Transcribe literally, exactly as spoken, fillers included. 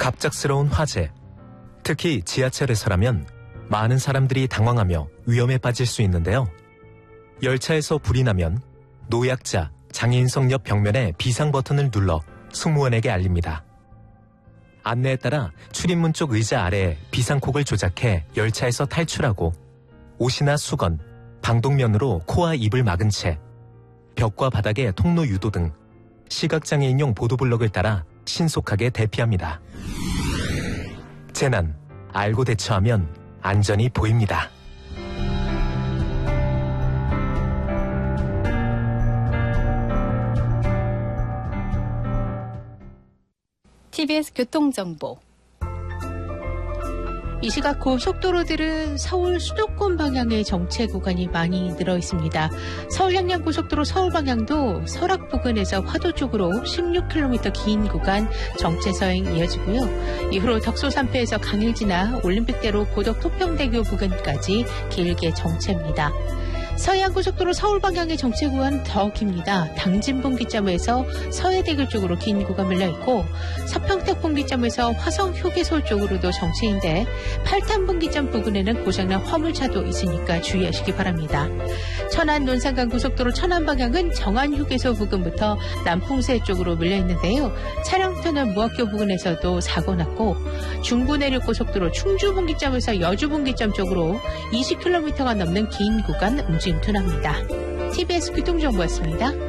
갑작스러운 화재. 특히 지하철에서라면 많은 사람들이 당황하며 위험에 빠질 수 있는데요. 열차에서 불이 나면 노약자, 장애인석 옆 벽면에 비상 버튼을 눌러 승무원에게 알립니다. 안내에 따라 출입문 쪽 의자 아래에 비상콕을 조작해 열차에서 탈출하고 옷이나 수건, 방독면으로 코와 입을 막은 채 벽과 바닥에 통로 유도 등 시각장애인용 보도블럭을 따라 신속하게 대피합니다. 재난, 알고 대처하면 안전이 보입니다. 티비에스 교통정보. 이 시각 고속도로들은 서울 수도권 방향의 정체 구간이 많이 늘어 있습니다. 서울 양양고속도로 서울 방향도 설악 부근에서 화도 쪽으로 십육 킬로미터 긴 구간 정체 서행 이어지고요. 이후로 덕소산패에서 강일 지나 올림픽대로 고덕 토평대교 부근까지 길게 정체입니다. 서해안고속도로 서울 방향의 정체 구간 더 깁니다. 당진분기점에서 서해대교 쪽으로 긴 구간 밀려있고 서평택 분기점에서 화성 휴게소 쪽으로도 정체인데 팔탄 분기점 부근에는 고장난 화물차도 있으니까 주의하시기 바랍니다. 천안 논산간 고속도로 천안 방향은 정안 휴게소 부근부터 남풍새 쪽으로 밀려있는데요. 차량터널 무학교 부근에서도 사고 났고 중부내륙고속도로 충주 분기점에서 여주 분기점 쪽으로 이십 킬로미터가 넘는 긴 구간 움직임 둔합니다. 티비에스 교통정보였습니다.